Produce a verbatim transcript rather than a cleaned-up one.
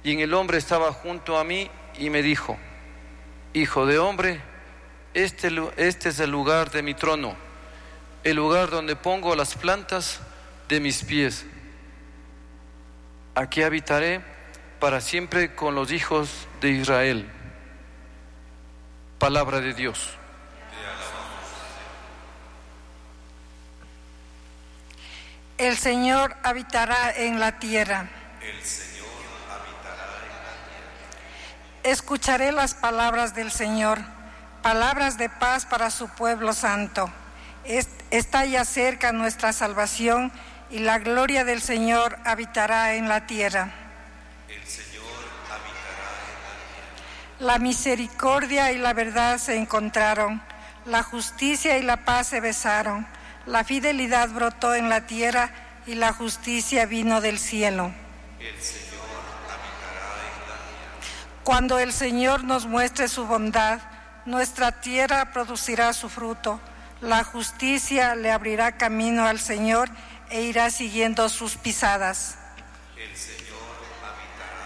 Y en el hombre estaba junto a mí y me dijo: Hijo de hombre, este, este es el lugar de mi trono, el lugar donde pongo las plantas de mis pies. Aquí habitaré para siempre con los hijos de Israel. Palabra de Dios. El Señor habitará en la tierra. El Señor habitará en la tierra. Escucharé las palabras del Señor, palabras de paz para su pueblo santo. Está ya cerca nuestra salvación y la gloria del Señor habitará en la tierra. El Señor habitará en la tierra. La misericordia y la verdad se encontraron, la justicia y la paz se besaron. La fidelidad brotó en la tierra y la justicia vino del cielo. El Señor habitará en la tierra. Cuando el Señor nos muestre su bondad, nuestra tierra producirá su fruto. La justicia le abrirá camino al Señor e irá siguiendo sus pisadas. El Señor habitará